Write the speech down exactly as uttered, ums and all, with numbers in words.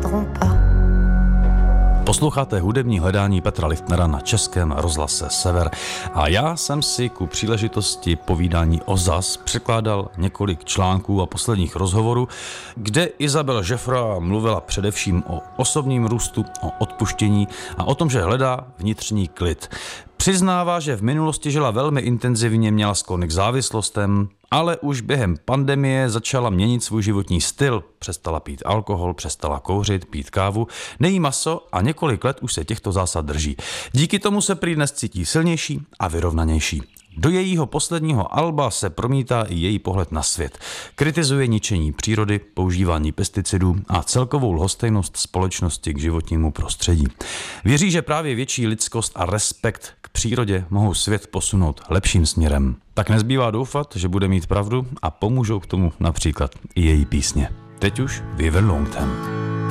reviendront pas. Posloucháte hudební hledání Petra Liftnera na Českém rozhlase Sever. A já jsem si ku příležitosti povídání o zas překládal několik článků a posledních rozhovorů, kde Isabelle Geffroy mluvila především o osobním růstu, o odpuštění a o tom, že hledá vnitřní klid. Přiznává, že v minulosti žila velmi intenzivně, měla sklony k závislostem, ale už během pandemie začala měnit svůj životní styl. Přestala pít alkohol, přestala kouřit, pít kávu, nejí maso a několik let už se těchto zásad drží. Díky tomu se prý dnes cítí silnější a vyrovnanější. Do jejího posledního alba se promítá i její pohled na svět. Kritizuje ničení přírody, používání pesticidů a celkovou lhostejnost společnosti k životnímu prostředí. Věří, že právě větší lidskost a respekt k přírodě mohou svět posunout lepším směrem. Tak nezbývá doufat, že bude mít pravdu a pomůžou k tomu například i její písně. Teď už Vive Longtemps.